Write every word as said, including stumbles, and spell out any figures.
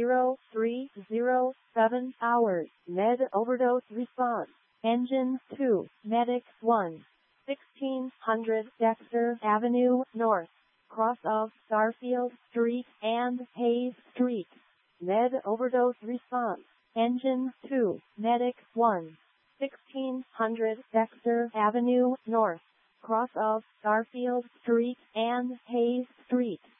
zero three zero seven hours. Med overdose response. Engine two, Medic one. sixteen hundred Dexter Avenue North, cross of Starfield Street and Hayes Street. Med overdose response. Engine two, Medic one. sixteen hundred Dexter Avenue North, cross of Starfield Street and Hayes Street.